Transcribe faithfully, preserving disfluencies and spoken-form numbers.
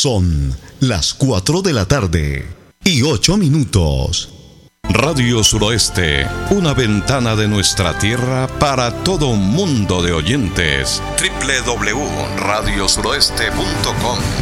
Son las cuatro de la tarde y ocho minutos. Radio Suroeste, una ventana de nuestra tierra para todo un mundo de oyentes. doble u doble u doble u punto radio suroeste punto com